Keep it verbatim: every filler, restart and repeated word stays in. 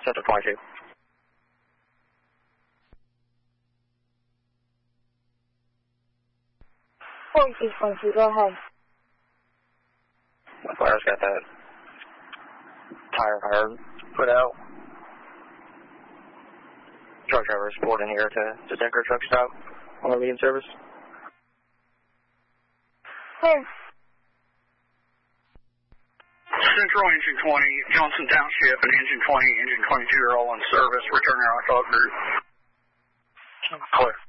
Central twenty-two. forty-six twenty-two, go ahead. Fire's got that tire fire put out. Truck driver is reporting here to, to Denker Truck Stop on the medium service. Clear. Central Engine twenty, Johnson Township, and Engine twenty, Engine twenty-two are all in service. Return our call group. Clear.